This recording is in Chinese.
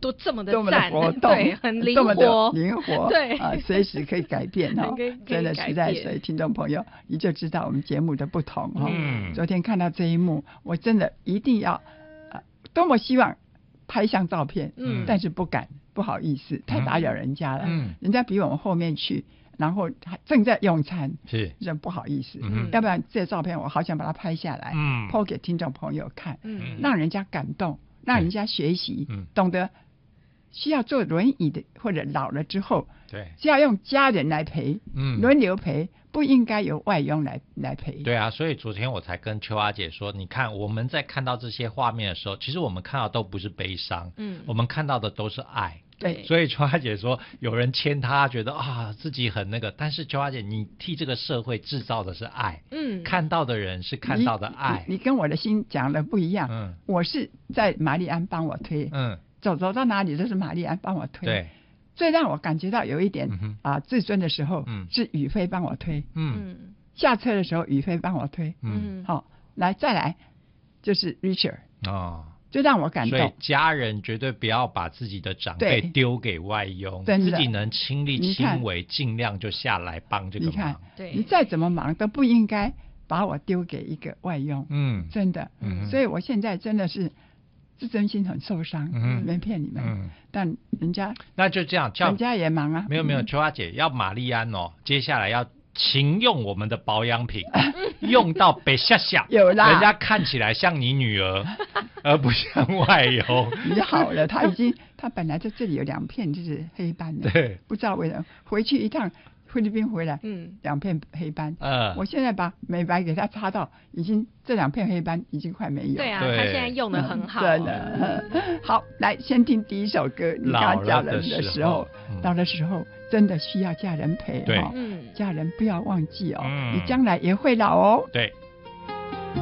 都这么的多么的赞， 活动， 对，很灵多么的活， 灵活， 对随时可以改变哦可以真的实在， 改变所以听众朋友你就知道我们节目的不同哦。 嗯昨天看到这一幕，我真的一定要多么希望拍上照片，但是不敢，不好意思，太打扰人家了，人家比我们后面去，然后还正在用餐， 是真不好意思，要不然这照片我好想把它拍下来，po 给听众朋友看，让人家感动，让人家学习，懂得需要坐轮椅的或者老了之后， 对， 是要用家人来陪，轮流陪，不应该由外佣来陪。 对啊，所以昨天我才跟秋阿姐说，你看我们在看到这些画面的时候，其实我们看到都不是悲伤，我们看到的都是爱。 对， 所以秋阿姐说有人牵她，觉得自己很那个，但是秋阿姐你替这个社会制造的是爱，看到的人是看到的爱。 你跟我的心讲的不一样，我是在玛丽安帮我推，走到哪里都是玛丽安帮我推。 对， 最让我感觉到有一点自尊的时候，是宇飞帮我推，下车的时候宇飞帮我推，好，再来就是 Richard 就让我感动。 所以家人绝对不要把自己的长辈丢给外佣，自己能亲力亲为，尽量就下来帮这个忙。 你看，你再怎么忙都不应该把我丢给一个外佣，真的，所以我现在真的是自尊心很受伤，没骗你们，但人家那就这样， 人家也忙啊。 没有，秋阿姐要玛丽安接下来要勤用我们的保养品，用到北下下， 有啦， 人家看起来像你女儿，而不像外佣。 你好了，他本来在这里有2片就是黑斑的， 对， 不知道为什么回去一趟菲律宾回来，2片黑斑，我现在把美白给他擦到，已经这2片黑斑已经快没有。 对啊，他现在用的很好， 真的。好，来先听第一首歌，你刚刚嫁人的时候，老的时候真的需要家人陪， 对， 家人不要忘记哦，你将来也会老哦。 对。